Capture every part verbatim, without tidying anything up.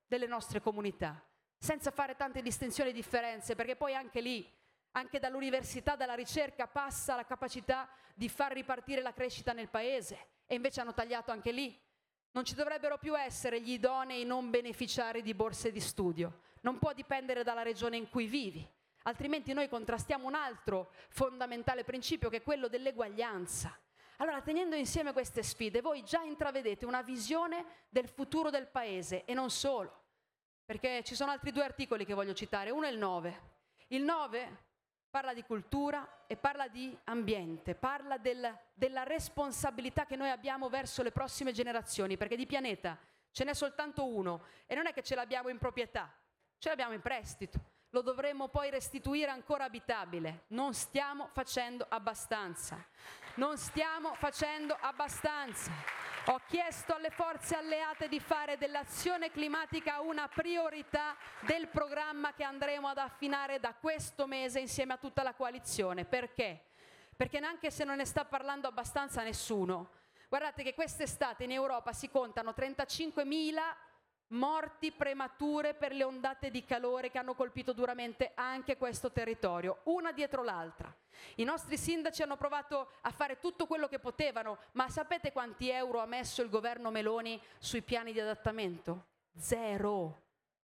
delle nostre comunità, senza fare tante distinzioni e differenze, perché poi anche lì, anche dall'università, dalla ricerca, passa la capacità di far ripartire la crescita nel paese, e invece hanno tagliato anche lì. Non ci dovrebbero più essere gli idonei non beneficiari di borse di studio, non può dipendere dalla regione in cui vivi, altrimenti noi contrastiamo un altro fondamentale principio, che è quello dell'eguaglianza. Allora, tenendo insieme queste sfide, voi già intravedete una visione del futuro del paese, e non solo, perché ci sono altri due articoli che voglio citare. Uno è il nove. Il nove parla di cultura e parla di ambiente, parla del, della responsabilità che noi abbiamo verso le prossime generazioni, perché di pianeta ce n'è soltanto uno, e non è che ce l'abbiamo in proprietà, ce l'abbiamo in prestito, lo dovremmo poi restituire ancora abitabile. Non stiamo facendo abbastanza, non stiamo facendo abbastanza. Ho chiesto alle forze alleate di fare dell'azione climatica una priorità del programma che andremo ad affinare da questo mese insieme a tutta la coalizione. Perché? Perché neanche se non ne sta parlando abbastanza nessuno. Guardate che quest'estate in Europa si contano trentacinquemila morti premature per le ondate di calore che hanno colpito duramente anche questo territorio, una dietro l'altra. I nostri sindaci hanno provato a fare tutto quello che potevano, ma sapete quanti euro ha messo il governo Meloni sui piani di adattamento? Zero.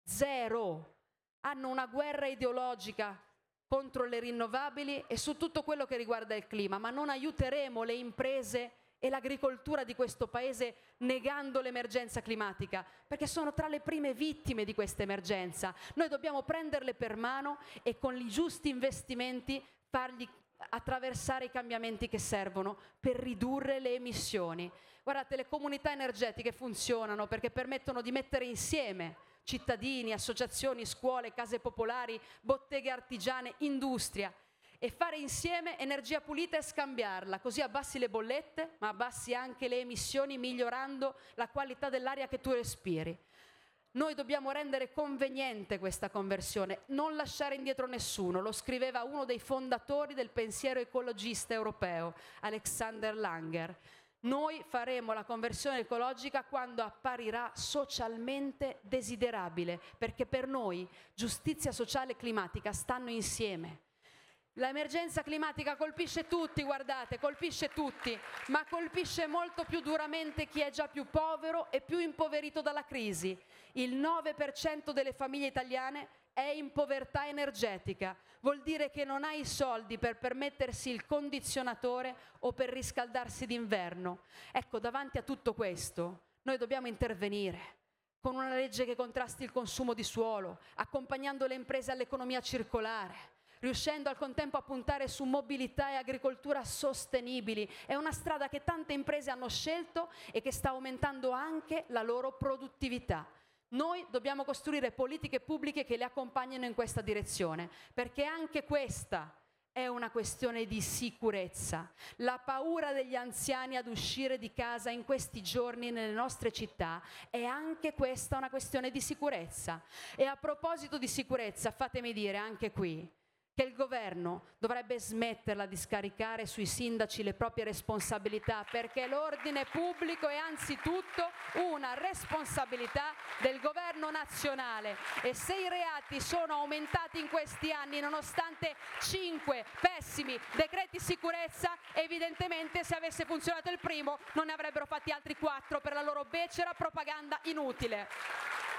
Zero. Hanno una guerra ideologica contro le rinnovabili e su tutto quello che riguarda il clima, ma non aiuteremo le imprese e l'agricoltura di questo paese negando l'emergenza climatica, perché sono tra le prime vittime di questa emergenza. Noi dobbiamo prenderle per mano e con i giusti investimenti fargli attraversare i cambiamenti che servono per ridurre le emissioni. Guardate, le comunità energetiche funzionano perché permettono di mettere insieme cittadini, associazioni, scuole, case popolari, botteghe artigiane, industria, e fare insieme energia pulita e scambiarla, così abbassi le bollette, ma abbassi anche le emissioni, migliorando la qualità dell'aria che tu respiri. Noi dobbiamo rendere conveniente questa conversione, non lasciare indietro nessuno. Lo scriveva uno dei fondatori del pensiero ecologista europeo, Alexander Langer. Noi faremo la conversione ecologica quando apparirà socialmente desiderabile, perché per noi giustizia sociale e climatica stanno insieme. L'emergenza climatica colpisce tutti, guardate, colpisce tutti, ma colpisce molto più duramente chi è già più povero e più impoverito dalla crisi. Il nove per cento delle famiglie italiane è in povertà energetica, vuol dire che non ha i soldi per permettersi il condizionatore o per riscaldarsi d'inverno. Ecco, davanti a tutto questo, noi dobbiamo intervenire con una legge che contrasti il consumo di suolo, accompagnando le imprese all'economia circolare, riuscendo al contempo a puntare su mobilità e agricoltura sostenibili. È una strada che tante imprese hanno scelto e che sta aumentando anche la loro produttività. Noi dobbiamo costruire politiche pubbliche che le accompagnino in questa direzione, perché anche questa è una questione di sicurezza. La paura degli anziani ad uscire di casa in questi giorni nelle nostre città è anche questa una questione di sicurezza. E a proposito di sicurezza, fatemi dire anche qui che il governo dovrebbe smetterla di scaricare sui sindaci le proprie responsabilità, perché l'ordine pubblico è anzitutto una responsabilità del governo nazionale. E se i reati sono aumentati in questi anni nonostante cinque pessimi decreti sicurezza, evidentemente se avesse funzionato il primo non ne avrebbero fatti altri quattro per la loro becera propaganda inutile.